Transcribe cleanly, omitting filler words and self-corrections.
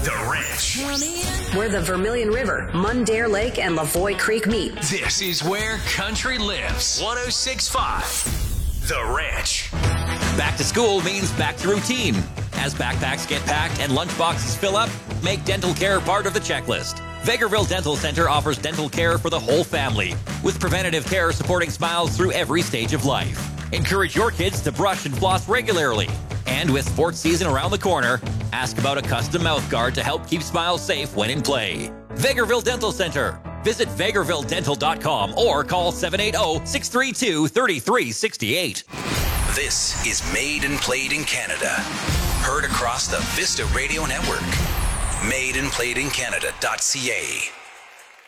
The Ranch. Where the Vermilion River, Mundare Lake, and Lavoie Creek meet. This is where country lives. 106.5. The Ranch. Back to school means back to routine. As backpacks get packed and lunchboxes fill up, make dental care part of the checklist. Vegreville Dental Center offers dental care for the whole family, with preventative care supporting smiles through every stage of life. Encourage your kids to brush and floss regularly. And with sports season around the corner, ask about a custom mouth guard to help keep smiles safe when in play. Vegreville Dental Center. Visit VegrevilleDental.com or call 780-632-3368. This is Made and Played in Canada. Heard across the Vista Radio Network. MadeandPlayedInCanada.ca.